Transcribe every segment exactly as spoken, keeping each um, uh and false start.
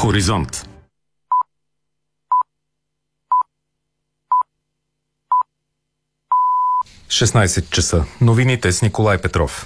Хоризонт. шестнайсет часа. Новините с Николай Петров.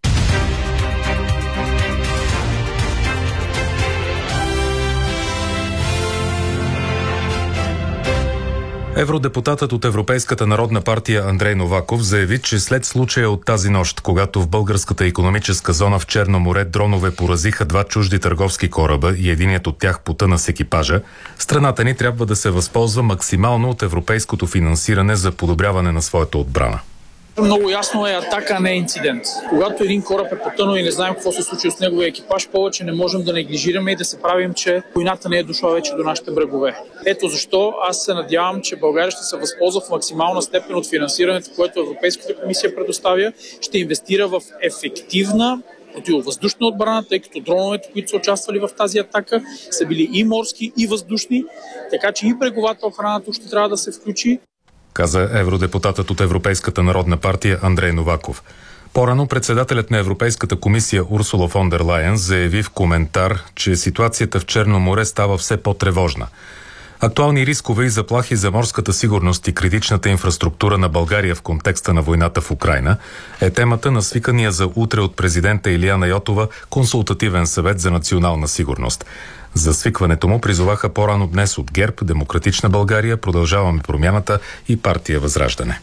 Евродепутатът от Европейската народна партия Андрей Новаков заяви, че след случая от тази нощ, когато в българската икономическа зона в Черно море дронове поразиха два чужди търговски кораба и единият от тях потъна с екипажа, страната ни трябва да се възползва максимално от европейското финансиране за подобряване на своята отбрана. Много ясно е атака, а не инцидент. Когато един кораб е потънал и не знаем какво се случи с неговия екипаж, повече не можем да неглижираме и да се правим, че войната не е дошла вече до нашите брегове. Ето защо аз се надявам, че България ще се възползва в максимална степен от финансирането, което Европейската комисия предоставя, ще инвестира в ефективна противовъздушна отбрана, тъй като дроновете, които са участвали в тази атака, са били и морски, и въздушни, така че и бреговата охрана тук ще трябва да се включи, каза евродепутатът от Европейската народна партия Андрей Новаков. По-рано председателят на Европейската комисия Урсула фон дер Лайен заяви в коментар, че ситуацията в Черно море става все по-тревожна. Актуални рискове и заплахи за морската сигурност и критичната инфраструктура на България в контекста на войната в Украйна е темата на свикания за утре от президента Илияна Йотова консултативен съвет за национална сигурност. За свикването му призоваха по-рано днес от ГЕРБ, Демократична България, Продължаваме промяната и партия Възраждане.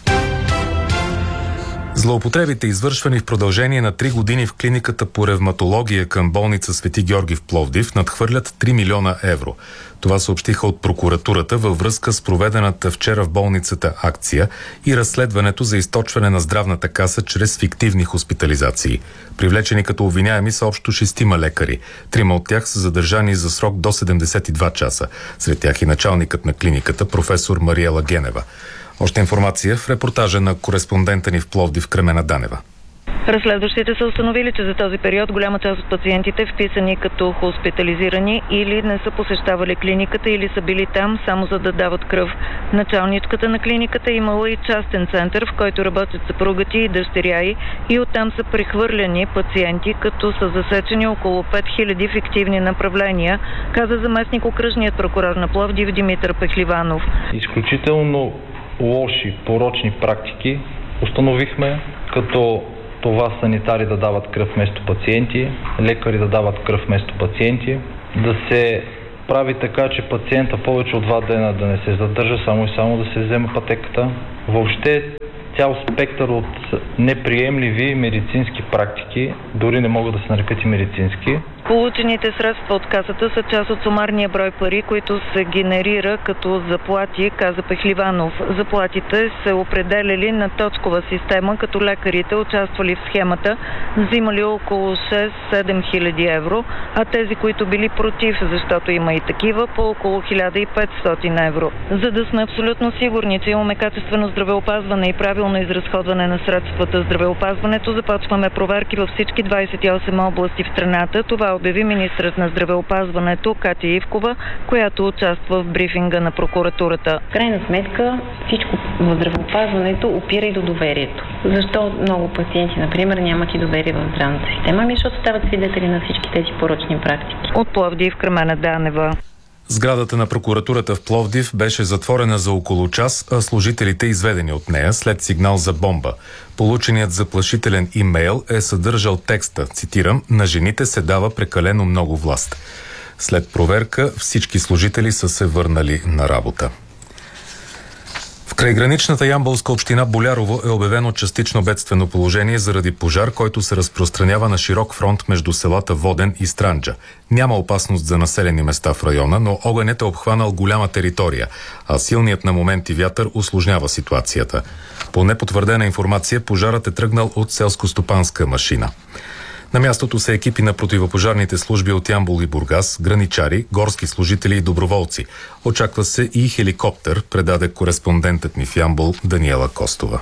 Злоупотребите, извършвани в продължение на три години в клиниката по ревматология към болница Свети Георги в Пловдив, надхвърлят три милиона евро. Това съобщиха от прокуратурата във връзка с проведената вчера в болницата акция и разследването за източване на здравната каса чрез фиктивни хоспитализации. Привлечени като обвиняеми са общо шестима лекари. Трима от тях са задържани за срок до седемдесет и два часа. Сред тях и началникът на клиниката, професор Мариела Генева. Още информация в репортажа на кореспондента ни в Пловдив Кремена Данева. Разследващите са установили, че за този период голяма част от пациентите, вписани като хоспитализирани, или не са посещавали клиниката, или са били там само за да дават кръв. Началничката на клиниката имала и частен център, в който работят съпругати и дъщеря й, и оттам са прехвърляни пациенти, като са засечени около пет хиляди фиктивни направления, каза заместник окръжният прокурор на Пловдив Димитър Пехливанов. Изключително лоши, порочни практики установихме, като това санитари да дават кръв вместо пациенти, лекари да дават кръв вместо пациенти, да се прави така, че пациента повече от два дена да не се задържа, само и само да се взема пътеката. Въобще цял спектър от неприемливи медицински практики, дори не могат да се нарекат и медицински. Получените средства от касата са част от сумарния брой пари, които се генерира като заплати, каза Пехливанов. Заплатите се определяли на точкова система, като лекарите, участвали в схемата, взимали около шест-седем хиляди евро, а тези, които били против, защото има и такива, по около хиляда и петстотин евро. За да сме абсолютно сигурни, че имаме качествено здравеопазване и правилно изразходване на средствата в здравеопазването, започваме проверки във всички двадесет и осем области в страната. Това обяви министрът на здравеопазването Катя Ивкова, която участва в брифинга на прокуратурата. В крайна сметка всичко в здравеопазването опира и до доверието. Защо много пациенти, например, нямат и доверие в здравната система? Ами защото стават свидетели на всички тези порочни практики. От Пловдив Кремена Данева. Сградата на прокуратурата в Пловдив беше затворена за около час, а служителите изведени от нея след сигнал за бомба. Полученият заплашителен имейл е съдържал текста, цитирам, „На жените се дава прекалено много власт“. След проверка всички служители са се върнали на работа. В крайграничната ямболска община Болярово е обявено частично бедствено положение заради пожар, който се разпространява на широк фронт между селата Воден и Странджа. Няма опасност за населени места в района, но огънят е обхванал голяма територия, а силният на моменти вятър усложнява ситуацията. По непотвърдена информация, пожарът е тръгнал от селско-стопанска машина. На мястото са екипи на противопожарните служби от Ямбол и Бургас, граничари, горски служители и доброволци. Очаква се и хеликоптер, предаде кореспондентът ни в Ямбол Даниела Костова.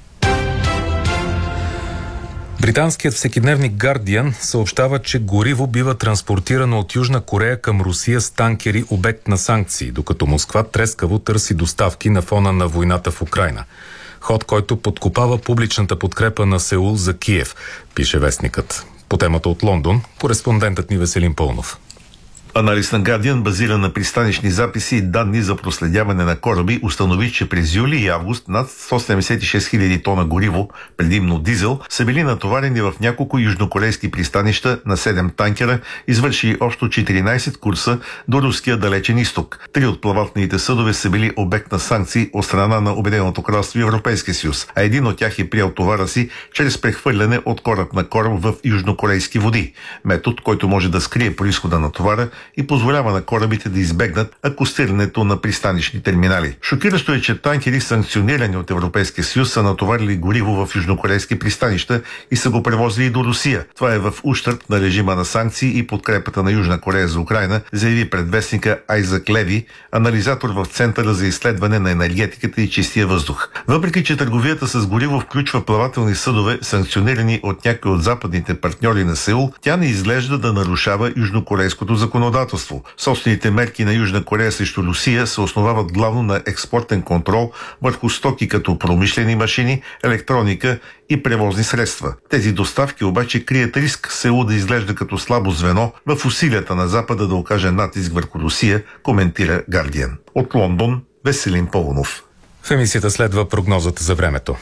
Британският всекидневник Guardian съобщава, че гориво бива транспортирано от Южна Корея към Русия с танкери обект на санкции, докато Москва трескаво търси доставки на фона на войната в Украйна. Ход, който подкопава публичната подкрепа на Сеул за Киев, пише вестникът. По темата от Лондон, кореспондентът ни Веселин Пълнов. Анализ на Guardian, базиран на пристанищни записи и данни за проследяване на кораби, установи, че през юли и август над сто седемдесет и шест хиляди тона гориво, предимно дизел, са били натоварени в няколко южнокорейски пристанища на седем танкера, извършили общо четиринайсет курса до руския далечен изток. Три от плавателните съдове са били обект на санкции от страна на Обединеното кралство и Европейския съюз, а един от тях е приел товара си чрез прехвърляне от кораб на кораб в южнокорейски води. Метод, който може да скрие произхода на товара и позволява на корабите да избегнат акостирането на пристанищни терминали. Шокиращо е, че танкери, санкционирани от Европейския съюз, са натоварили гориво в южнокорейски пристанища и са го превозили до Русия. Това е в ущърб на режима на санкции и подкрепата на Южна Корея за Украйна, заяви предвестника Айзак Леви, анализатор в Центъра за изследване на енергетиката и чистия въздух. Въпреки че търговията с гориво включва плавателни съдове, санкционирани от някои от западните партньори на Сеул, тя не изглежда да нарушава южнокорейското законодателство. Собствените мерки на Южна Корея срещу Русия се основават главно на експортен контрол върху стоки като промишлени машини, електроника и превозни средства. Тези доставки обаче крият риск Сеул да изглежда като слабо звено в усилията на Запада да окаже натиск върху Русия, коментира Guardian. От Лондон, Веселин Полунов. В емисията следва прогнозата за времето.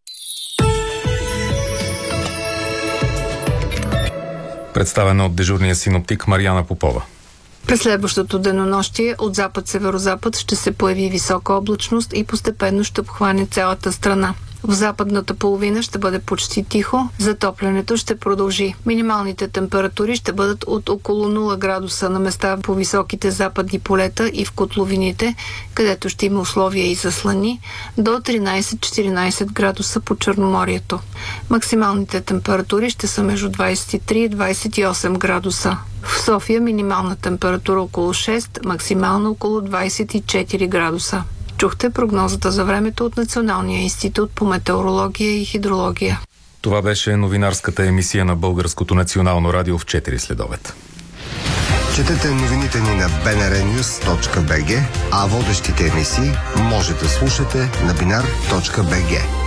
Представена от дежурния синоптик Марияна Попова. През следващото денонощие от запад-северозапад ще се появи висока облачност и постепенно ще обхване цялата страна. В западната половина ще бъде почти тихо, затоплянето ще продължи. Минималните температури ще бъдат от около нула градуса на места по високите западни полета и в котловините, където ще има условия и за слани, до тринайсет-четиринайсет градуса по Черноморието. Максималните температури ще са между двайсет и три и двайсет и осем градуса. В София минимална температура около шест, максимална около двайсет и четири градуса. Чухте прогнозата за времето от Националния институт по метеорология и хидрология. Това беше новинарската емисия на Българското национално радио в четири следобед. Четете новините ни на би ен ар нюс точка би джи, а водещите емисии може да слушате на бинар точка би джи.